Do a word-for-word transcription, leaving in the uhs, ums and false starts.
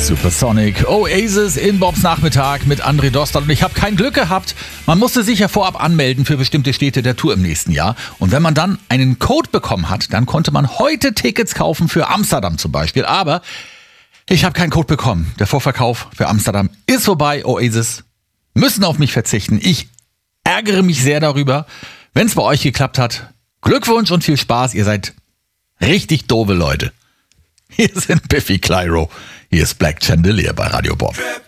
Supersonic, Oasis in Bobs Nachmittag mit André Dostal. Und ich habe kein Glück gehabt. Man musste sich ja vorab anmelden für bestimmte Städte der Tour im nächsten Jahr. Und wenn man dann einen Code bekommen hat, dann konnte man heute Tickets kaufen für Amsterdam zum Beispiel. Aber ich habe keinen Code bekommen. Der Vorverkauf für Amsterdam ist vorbei. Oasis müssen auf mich verzichten. Ich ärgere mich sehr darüber. Wenn es bei euch geklappt hat, Glückwunsch und viel Spaß. Ihr seid richtig doofe Leute. Hier sind Biffy Clyro. Hier ist Black Chandelier bei Radio Bob.